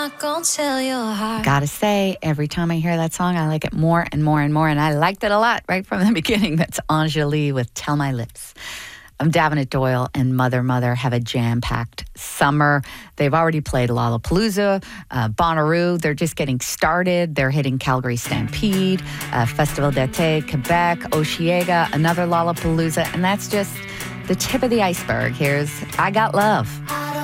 Gotta say, every time I hear that song, I like it more and more and more, and I liked it a lot right from the beginning. That's Anjali with Tell My Lips. Davenant Doyle and Mother Mother have a jam-packed summer. They've already played Lollapalooza, Bonnaroo. They're just getting started. They're hitting Calgary Stampede, Festival d'été, Quebec, Osheaga, another Lollapalooza, and that's just the tip of the iceberg. Here's I Got Love.